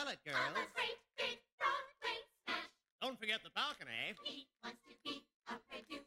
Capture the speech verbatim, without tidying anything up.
Tell it, girls. On a great big Broadway smash. Don't forget the balcony. He wants to be a Purdue